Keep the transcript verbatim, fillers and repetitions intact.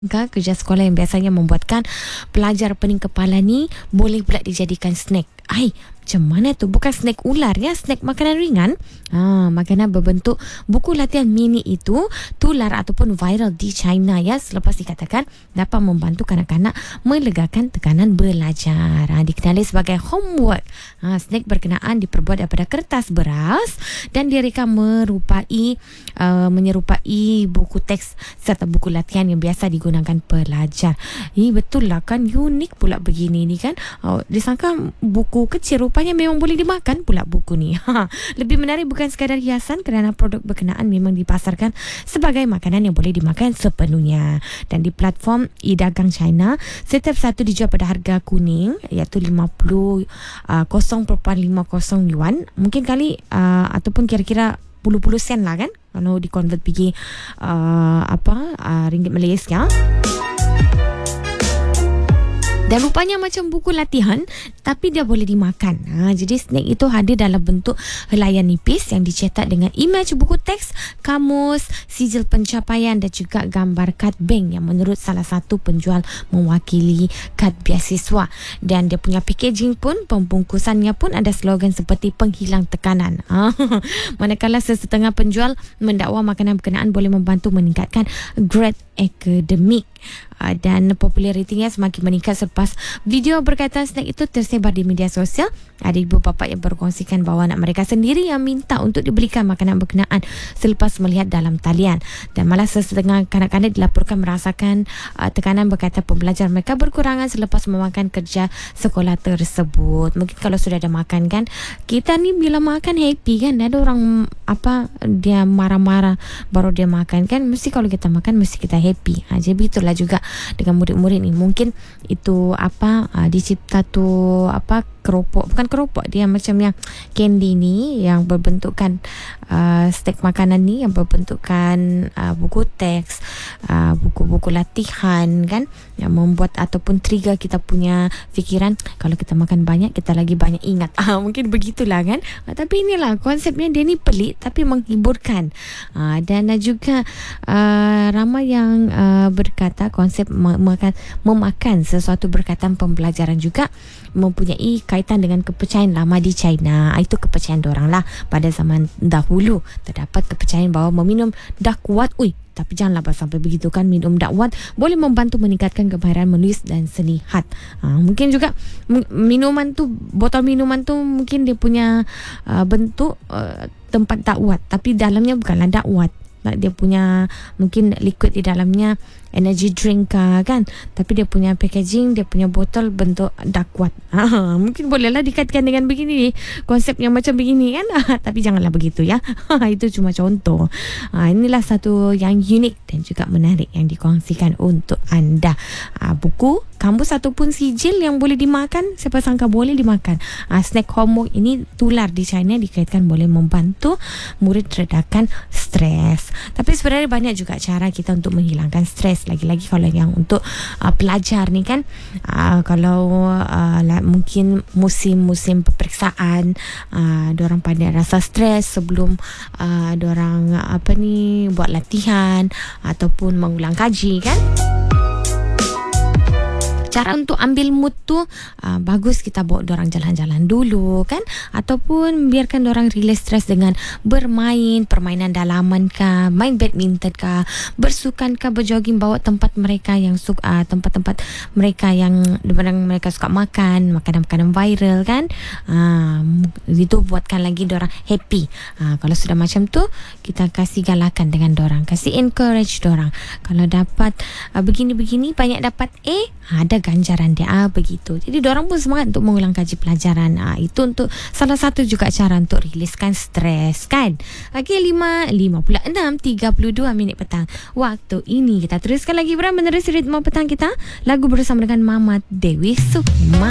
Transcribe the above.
Kerja sekolah yang biasanya membuatkan pelajar pening kepala ni boleh pula dijadikan snack. Ai, macam mana tu? Bukan snack ular ya, snack makanan ringan. Ha, makanan berbentuk buku latihan mini itu tular ataupun viral di China ya, selepas dikatakan dapat membantu kanak-kanak melegakan tekanan belajar. Ha, dikenali sebagai homework. Ha, snack berkenaan diperbuat daripada kertas beras dan direka merupai uh, menyerupai buku teks serta buku latihan yang biasa digunakan pelajar. Ini betul lah kan, unik pula begini ni kan. Oh, disangka buku kecil, rupanya memang boleh dimakan pula buku ni. Ha, lebih menarik bukan sekadar hiasan kerana produk berkenaan memang dipasarkan sebagai makanan yang boleh dimakan sepenuhnya. Dan di platform e-dagang China, setiap satu dijual pada harga kuning iaitu lima puluh kosong perpuluhan lima kosong yuan. Mungkin kali uh, ataupun kira-kira puluh-puluh sen lah kan kalau di-convert pergi uh, apa uh, ringgit Malaysia. Dan rupanya macam buku latihan, tapi dia boleh dimakan. Ha, jadi snack itu hadir dalam bentuk helaian nipis yang dicetak dengan imej buku teks, kamus, sijil pencapaian dan juga gambar kad bank yang menurut salah satu penjual mewakili kad beasiswa. Dan dia punya packaging pun, pembungkusannya pun ada slogan seperti penghilang tekanan. Ha, manakala sesetengah penjual mendakwa makanan berkenaan boleh membantu meningkatkan grade akademik. Uh, dan popularitinya semakin meningkat selepas video berkaitan snack itu tersebar di media sosial. Ada ibu bapa yang berkongsikan bahawa anak mereka sendiri yang minta untuk dibelikan makanan berkenaan selepas melihat dalam talian. Dan malah sesetengah kanak-kanak dilaporkan merasakan uh, tekanan berkaitan pembelajaran mereka berkurangan selepas memakan kerja sekolah tersebut. Mungkin kalau sudah ada makan kan, kita ni bila makan happy kan. Ada orang apa dia marah-marah baru dia makan kan. Mesti kalau kita makan mesti kita happy. Ha, jadi itulah juga dengan murid-murid ni, mungkin itu apa uh, dicipta tu apa keropok, bukan keropok, dia macam yang candy ni yang berbentukkan uh, stek makanan ni yang berbentukkan uh, buku teks, uh, buku-buku latihan kan, yang membuat ataupun trigger kita punya fikiran kalau kita makan banyak kita lagi banyak ingat. Ah, mungkin begitulah kan. Uh, tapi inilah konsepnya, dia ni pelik tapi menghiburkan. Uh, dan uh, juga uh, ramai yang uh, berkata konsep memakan, memakan sesuatu berkaitan pembelajaran juga mempunyai kaitan dengan kepercayaan lama di China. Itu kepercayaan diorang lah. Pada zaman dahulu terdapat kepercayaan bahawa meminum dakwat, ui, tapi janganlah sampai begitu kan, minum dakwat boleh membantu meningkatkan kemahiran menulis dan senihat. Ha, mungkin juga minuman tu, botol minuman tu mungkin dia punya uh, bentuk uh, tempat dakwat, tapi dalamnya bukanlah dakwat. Dia punya mungkin liquid di dalamnya energy drink kan, tapi dia punya packaging, dia punya botol bentuk dakwat. Ha, mungkin bolehlah dikaitkan dengan begini, konsep yang macam begini kan. Ha, tapi janganlah begitu ya. Ha, itu cuma contoh. Ha, inilah satu yang unik dan juga menarik yang dikongsikan untuk anda. Ha, buku, kamus ataupun sijil yang boleh dimakan, siapa sangka boleh dimakan. Ha, snack homework ini tular di China dikaitkan boleh membantu murid redakan stres. Tapi sebenarnya banyak juga cara kita untuk menghilangkan stres. Lagi-lagi kalau yang untuk uh, pelajar ni kan, uh, kalau uh, like, mungkin musim-musim peperiksaan, uh, diorang pada rasa stres sebelum uh, diorang uh, apa ni buat latihan ataupun mengulang kaji kan. Cara untuk ambil mood tu uh, bagus kita bawa dorang jalan-jalan dulu kan, ataupun biarkan dorang release stres dengan bermain permainan dalaman kah, main badminton kah, bersukan kah, berjogging, bawa tempat mereka yang suka, uh, tempat-tempat mereka yang dorang mereka suka makan, makanan-makanan viral kan. Uh, itu buatkan lagi dorang happy. Uh, kalau sudah macam tu, kita kasih galakan dengan dorang, kasih encourage dorang. Kalau dapat uh, begini-begini banyak dapat A, ada ganjaran dia, ah, begitu. Jadi diorang pun semangat untuk mengulang kaji pelajaran. Ah, itu untuk salah satu juga cara untuk riliskan stres kan. Okey, lima lima puluh enam tiga puluh dua minit petang waktu ini. Kita teruskan lagi bersama menerusi ritme petang kita, lagu bersama dengan Mama Dewi Sukma.